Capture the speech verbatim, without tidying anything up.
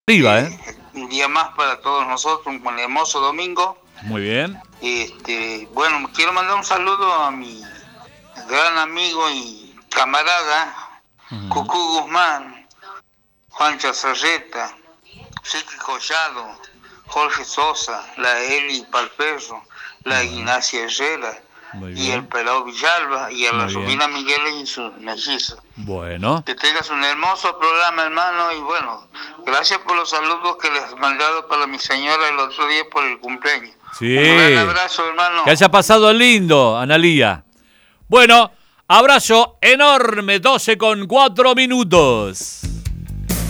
Activa, ¿eh? ¿eh? Un día más para todos nosotros, un hermoso domingo. Muy bien. Este, bueno, quiero mandar un saludo a mi gran amigo y camarada, uh-huh. Cucú Guzmán, Juan Chazarreta, Ricky Collado, Jorge Sosa, la Eli Palperro, la uh-huh. Ignacia Herrera, y el Pelao Villalba, y a la Rubina Miguel y su melliza. Bueno. Que tengas un hermoso programa, hermano, y bueno, gracias por los saludos que les he mandado para mi señora el otro día por el cumpleaños. Sí. Un gran abrazo, hermano. Que haya pasado lindo, Analía. Bueno, abrazo enorme, doce con cuatro minutos.